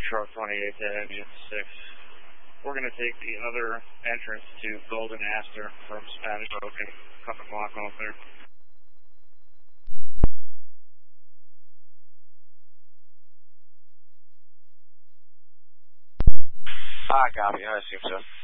Detroit 28 to Ambient 6. We're going to take the other entrance to Golden Aster from Spanish Oak and cut the block off there. I copy. I assume so.